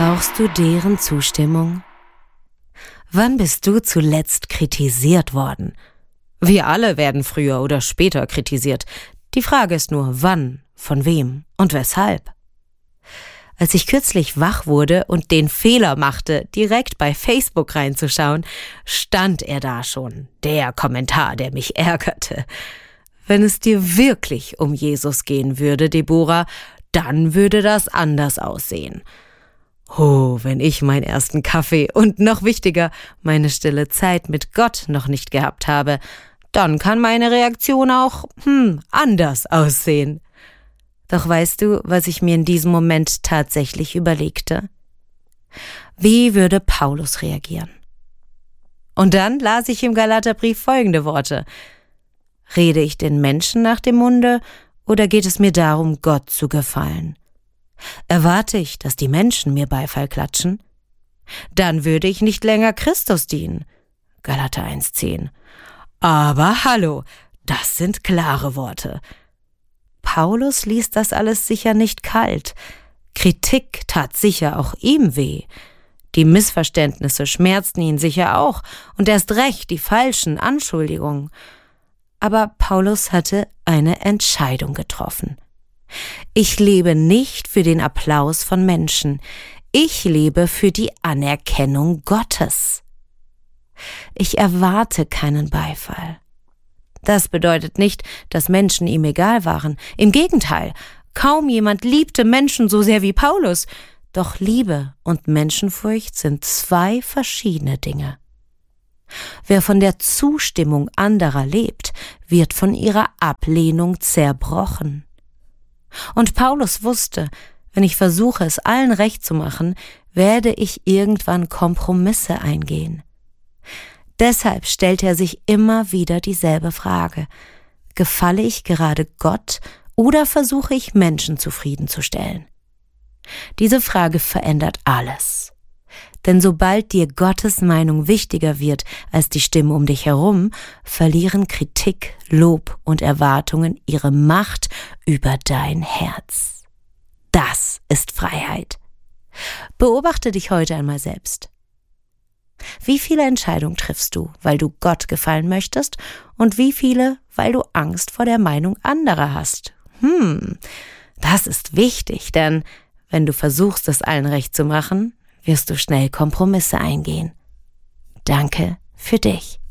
Brauchst du deren Zustimmung? Wann bist du zuletzt kritisiert worden? Wir alle werden früher oder später kritisiert. Die Frage ist nur, wann, von wem und weshalb. Als ich kürzlich wach wurde und den Fehler machte, direkt bei Facebook reinzuschauen, stand er da schon, der Kommentar, der mich ärgerte. Wenn es dir wirklich um Jesus gehen würde, Deborah, dann würde das anders aussehen. Oh, wenn ich meinen ersten Kaffee und noch wichtiger, meine stille Zeit mit Gott noch nicht gehabt habe, dann kann meine Reaktion auch, anders aussehen. Doch weißt du, was ich mir in diesem Moment tatsächlich überlegte? Wie würde Paulus reagieren? Und dann las ich im Galaterbrief folgende Worte: Rede ich den Menschen nach dem Munde oder geht es mir darum, Gott zu gefallen? Erwarte ich, dass die Menschen mir Beifall klatschen? Dann würde ich nicht länger Christus dienen. Galater 1,10. Aber hallo, das sind klare Worte. Paulus ließ das alles sicher nicht kalt. Kritik tat sicher auch ihm weh. Die Missverständnisse schmerzten ihn sicher auch und erst recht die falschen Anschuldigungen. Aber Paulus hatte eine Entscheidung getroffen. Ich lebe nicht für den Applaus von Menschen. Ich lebe für die Anerkennung Gottes. Ich erwarte keinen Beifall. Das bedeutet nicht, dass Menschen ihm egal waren. Im Gegenteil, kaum jemand liebte Menschen so sehr wie Paulus. Doch Liebe und Menschenfurcht sind zwei verschiedene Dinge. Wer von der Zustimmung anderer lebt, wird von ihrer Ablehnung zerbrochen. Und Paulus wusste, wenn ich versuche, es allen recht zu machen, werde ich irgendwann Kompromisse eingehen. Deshalb stellt er sich immer wieder dieselbe Frage: Gefalle ich gerade Gott oder versuche ich, Menschen zufriedenzustellen? Diese Frage verändert alles. Denn sobald dir Gottes Meinung wichtiger wird als die Stimmen um dich herum, verlieren Kritik, Lob und Erwartungen ihre Macht über dein Herz. Das ist Freiheit. Beobachte dich heute einmal selbst. Wie viele Entscheidungen triffst du, weil du Gott gefallen möchtest, und wie viele, weil du Angst vor der Meinung anderer hast? Das ist wichtig, denn wenn du versuchst, es allen recht zu machen, wirst du schnell Kompromisse eingehen. Danke für dich.